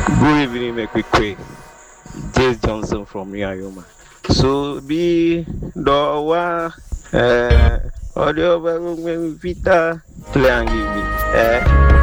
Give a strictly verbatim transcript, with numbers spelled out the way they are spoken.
Good evening, make quick quick. James Johnson from Yayoma. So be do wa eh audio ba me vita play and give me. Eh